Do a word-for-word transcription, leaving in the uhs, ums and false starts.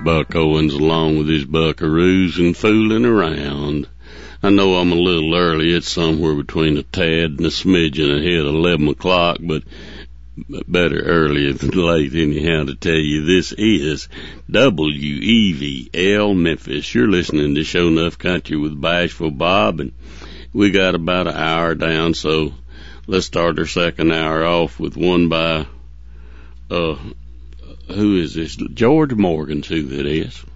Buck Owens along with his buckaroos and fooling around. I know I'm a little early. It's somewhere between a tad and a smidgen ahead of eleven o'clock, but better early than late anyhow to tell you this is W E V L Memphis. You're listening to Show Enough Country with Bashful Bob, and we got about an hour down, so let's start our second hour off with one by, uh, who is this? George Morgan's who that is.